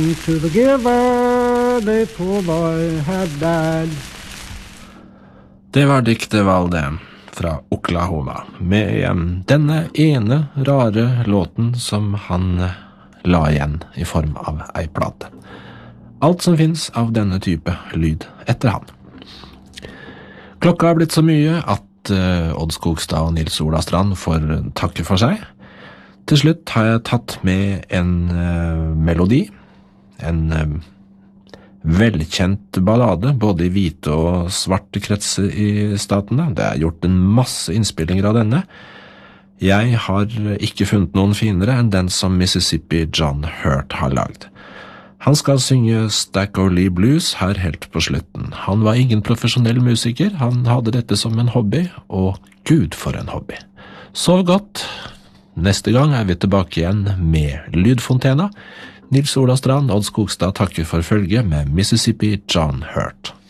To the giver, the poor boy had died. Det var Dick Devalde fra Oklahoma, med denne ene rare låten som han la igjen i form av ei plate. Alt som finnes av denne type lyd etter han. Klokka har blitt så mye at Odd Skogstad og Nils Ola Strand får takke for seg. Til slutt har jeg tatt med en melodi, en velkjent ballade, både i hvite og svarte kretser i statene. Det er gjort en masse innspillinger av denne. Jeg har ikke funnet noen finere enn den som Mississippi John Hurt har lagd. Han skal synge Stack O'Lee Blues her helt på slutten. Han var ingen profesjonell musiker, han hadde dette som en hobby, og Gud for en hobby. Sov godt. Neste gang er vi tilbake igjen med Lydfontena. Nils Ola Strand, Odd Skogstad takker for følget med Mississippi John Hurt.